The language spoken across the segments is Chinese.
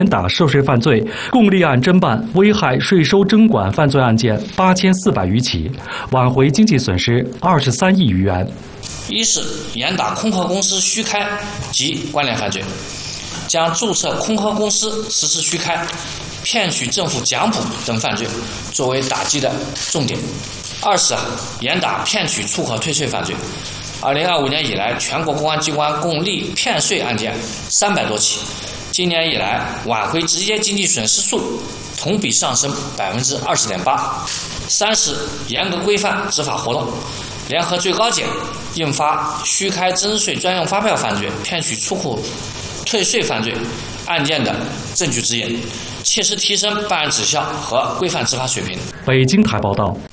打涉税犯罪，共立案侦办危害税收征管犯罪案件8400余起，挽回经济损失23亿余元。 一是严打空壳公司虚开及关联犯罪，将注册空壳公司实施虚开、骗取政府奖补等犯罪作为打击的重点。二是严打骗取出口退税犯罪。2025年以来，全国公安机关共立骗税案件300多起，今年以来挽回直接经济损失数同比上升20.8%。三是严格规范执法活动，联合最高检印发虚开征税专用发票犯罪、骗取出口退税犯罪案件的证据指引，切实提升办案质效和规范执法水平。 北京台报道。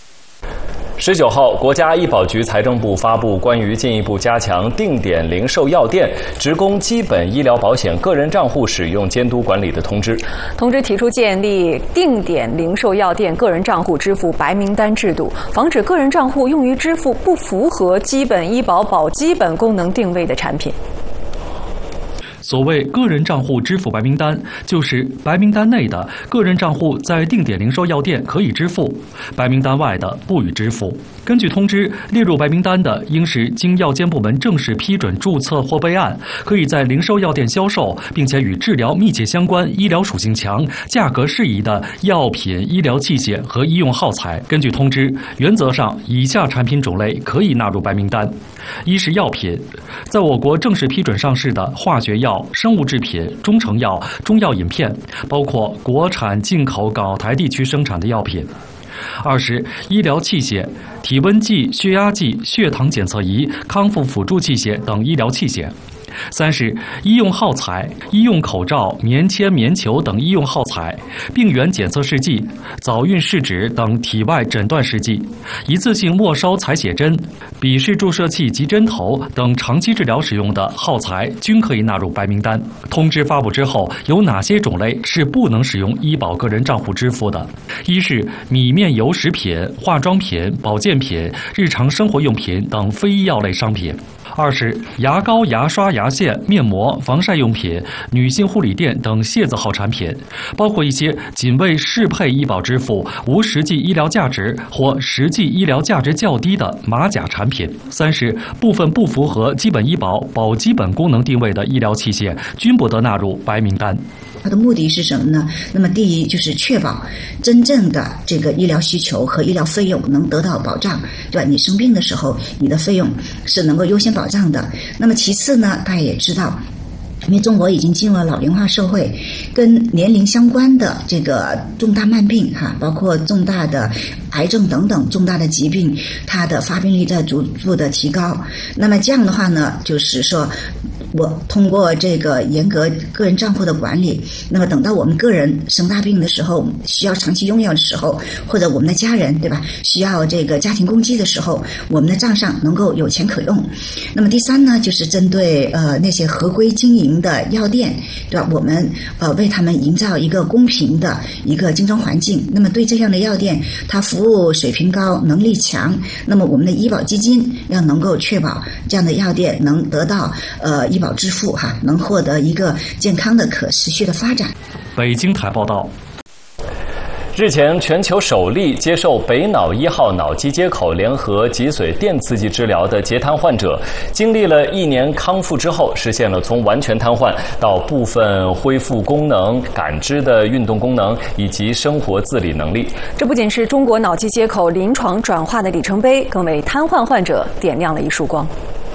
19号，国家医保局财政部发布关于进一步加强定点零售药店职工基本医疗保险个人账户使用监督管理的通知。 通知提出建立定点零售药店个人账户支付白名单制度，防止个人账户用于支付不符合基本医保保基本功能定位的产品。 所谓个人账户支付白名单，就是白名单内的个人账户在定点零售药店可以支付，白名单外的不予支付。根据通知，列入白名单的应是经药监部门正式批准注册或备案，可以在零售药店销售，并且与治疗密切相关、医疗属性强、价格适宜的药品、医疗器械和医用耗材。根据通知，原则上以下产品种类可以纳入白名单：一是药品，在我国正式批准上市的化学药、生物制品、中成药、中药饮片，包括国产、进口、港澳台地区生产的药品。二是医疗器械，体温计、血压计、血糖检测仪、康复辅助器械等医疗器械。三是医用耗材，医用口罩、棉签、棉球等医用耗材，病原检测试剂、早孕试纸等体外诊断试剂，一次性末梢采血针、笔式注射器及针头等长期治疗使用的耗材均可以纳入白名单。通知发布之后，有哪些种类是不能使用医保个人账户支付的？一是米面油食品、化妆品、保健品、日常生活用品等非医药类商品。二是牙膏、牙刷、牙线、面膜、防晒用品、女性护理垫等械字号产品，包括一些仅为适配医保支付、无实际医疗价值或实际医疗价值较低的马甲产品。三是部分不符合基本医保保基本功能定位的医疗器械，均不得纳入白名单。 它的目的是什么呢？那么第一就是确保真正的这个医疗需求和医疗费用能得到保障，对吧？你生病的时候，你的费用是能够优先保障的。那么其次呢，大家也知道，因为中国已经进入了老龄化社会，跟年龄相关的这个重大慢病包括重大的癌症等等重大的疾病，它的发病率在逐步的提高。那么这样的话呢，就是说我通过这个严格个人账户的管理，那么等到我们个人生大病的时候，需要长期用药的时候，或者我们的家人，对吧，需要这个家庭公积的时候，我们的账上能够有钱可用。那么第三呢，就是针对那些合规经营的药店，对吧，我们为他们营造一个公平的一个竞争环境。那么对这样的药店，它服务水平高、能力强，那么我们的医保基金要能够确保这样的药店能得到医保支付能获得一个健康的可持续的发展。 北京台报道。 日前，全球首例接受北脑1号脑机接口联合脊髓电刺激治疗的截瘫患者，经历了1年康复之后，实现了从完全瘫痪到部分恢复功能、感知的运动功能以及生活自理能力。 这不仅是中国脑机接口临床转化的里程碑，更为瘫痪患者点亮了一束光。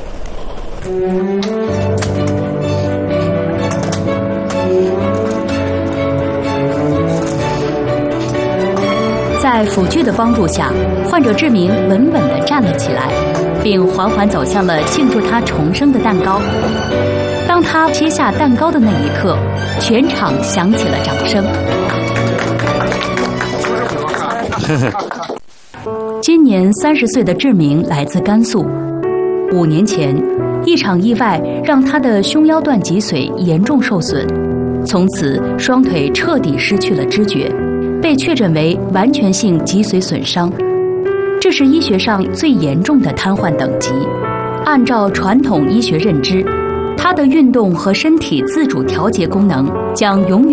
在辅具的帮助下，患者志明稳稳地站了起来，并缓缓走向了庆祝他重生的蛋糕。当他切下蛋糕的那一刻，全场响起了掌声。今年30岁的志明来自甘肃。5年前，一场意外让他的胸腰段脊髓严重受损，从此双腿彻底失去了知觉，被确诊为完全性脊髓损伤，这是医学上最严重的瘫痪等级。按照传统医学认知，他的运动和身体自主调节功能将永远